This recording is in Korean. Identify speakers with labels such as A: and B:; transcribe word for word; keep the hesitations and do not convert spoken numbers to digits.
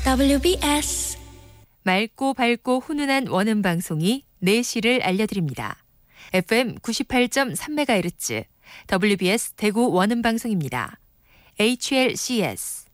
A: 더블유비에스
B: 맑고 밝고 훈훈한 원음 방송이 내시를 알려드립니다. 에프엠 구십팔 점 삼 메가헤르츠 더블유비에스 대구 원음 방송입니다. 에이치엘씨에스